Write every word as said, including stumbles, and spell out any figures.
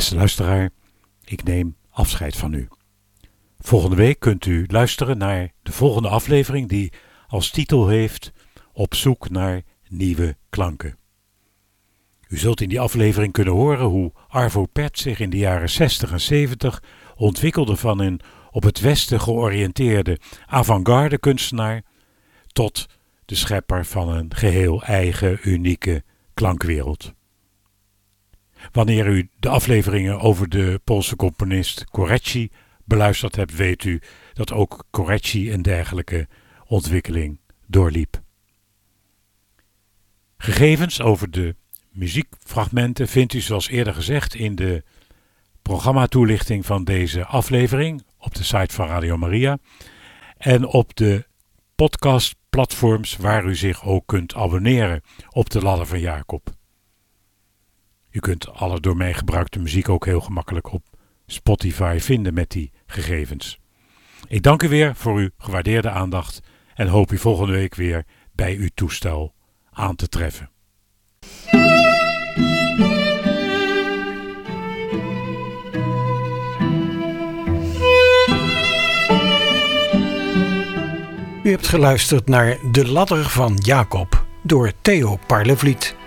Beste luisteraar, ik neem afscheid van u. Volgende week kunt u luisteren naar de volgende aflevering die als titel heeft Op zoek naar nieuwe klanken. U zult in die aflevering kunnen horen hoe Arvo Pärt zich in de jaren zestig en zeventig ontwikkelde van een op het Westen georiënteerde avant-garde kunstenaar tot de schepper van een geheel eigen, unieke klankwereld. Wanneer u de afleveringen over de Poolse componist Korecki beluisterd hebt, weet u dat ook Korecki een dergelijke ontwikkeling doorliep. Gegevens over de muziekfragmenten vindt u zoals eerder gezegd in de programmatoelichting van deze aflevering op de site van Radio Maria en op de podcastplatforms waar u zich ook kunt abonneren op de Ladder van Jacob. U kunt alle door mij gebruikte muziek ook heel gemakkelijk op Spotify vinden met die gegevens. Ik dank u weer voor uw gewaardeerde aandacht en hoop u volgende week weer bij uw toestel aan te treffen. U hebt geluisterd naar De Ladder van Jacob door Theo Parlevliet.